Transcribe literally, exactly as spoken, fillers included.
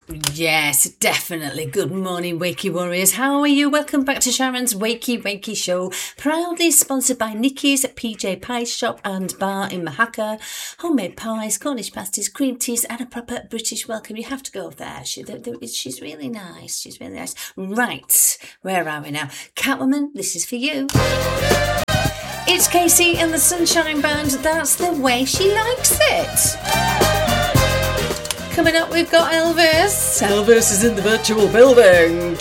Yes, definitely. Good morning, Wakey Warriors. How are you? Welcome back to Sharon's Wakey Wakey Show, proudly sponsored by Nikki's P J Pie Shop and Bar in Mahaka. Homemade pies, Cornish pasties, cream teas, and a proper British welcome. You have to go there. She, they, they, she's really nice. She's really nice. Right, where are we now? Catwoman, this is for you. It's Casey and the Sunshine Band. That's the way she likes it. Coming up, we've got Elvis. Elvis is in the virtual building.